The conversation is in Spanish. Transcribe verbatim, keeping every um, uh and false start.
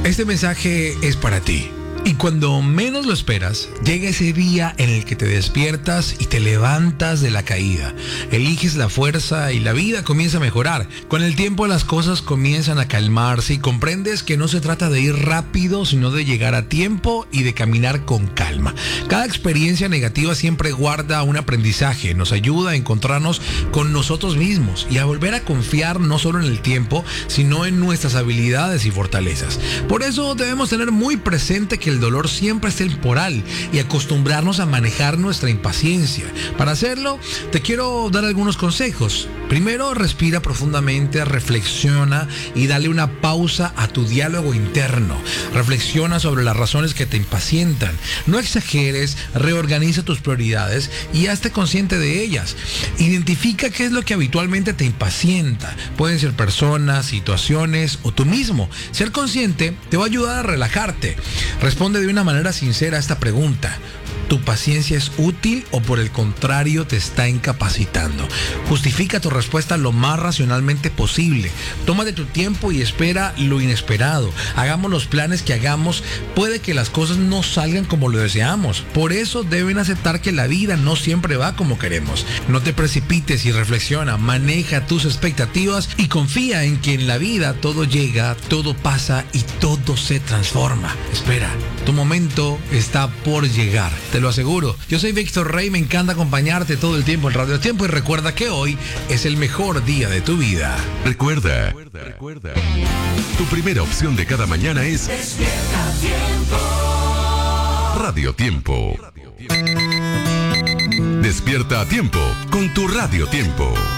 Este mensaje es para ti. Y cuando menos lo esperas, llega ese día en el que te despiertas y te levantas de la caída. Eliges la fuerza y la vida comienza a mejorar. Con el tiempo las cosas comienzan a calmarse y comprendes que no se trata de ir rápido, sino de llegar a tiempo y de caminar con calma. Cada experiencia negativa siempre guarda un aprendizaje, nos ayuda a encontrarnos con nosotros mismos y a volver a confiar no solo en el tiempo, sino en nuestras habilidades y fortalezas. Por eso debemos tener muy presente que el dolor siempre es temporal y acostumbrarnos a manejar nuestra impaciencia. Para hacerlo, te quiero dar algunos consejos. Primero, respira profundamente, reflexiona y dale una pausa a tu diálogo interno. Reflexiona sobre las razones que te impacientan. No exageres, reorganiza tus prioridades y hazte consciente de ellas. Identifica qué es lo que habitualmente te impacienta. Pueden ser personas, situaciones o tú mismo. Ser consciente te va a ayudar a relajarte. Responde de una manera sincera a esta pregunta. ¿Tu paciencia es útil o por el contrario te está incapacitando? Justifica tu respuesta lo más racionalmente posible. Tómate tu tiempo y espera lo inesperado. Hagamos los planes que hagamos, puede que las cosas no salgan como lo deseamos. Por eso deben aceptar que la vida no siempre va como queremos. No te precipites y reflexiona, maneja tus expectativas y confía en que en la vida todo llega, todo pasa y todo se transforma. Espera, tu momento está por llegar. Te lo aseguro. Yo soy Víctor Rey, me encanta acompañarte todo el tiempo en Radio Tiempo y recuerda que hoy es el mejor día de tu vida. Recuerda, recuerda, recuerda. Tu primera opción de cada mañana es Despierta Tiempo. Radio Tiempo. Despierta a tiempo con tu Radio Tiempo.